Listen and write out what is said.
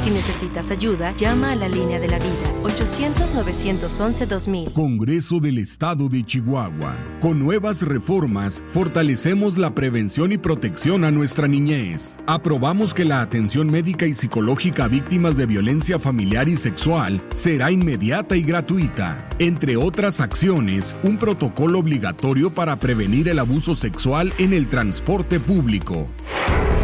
Si necesitas ayuda, llama a la línea de la vida, 800-911-2000. Congreso del Estado de Chihuahua. Con nuevas reformas, fortalecemos la prevención y protección a nuestra niñez. Aprobamos que la atención médica y psicológica a víctimas de violencia familiar y sexual será inmediata y gratuita. Entre otras acciones, un protocolo obligatorio para prevenir el abuso sexual en el transporte público.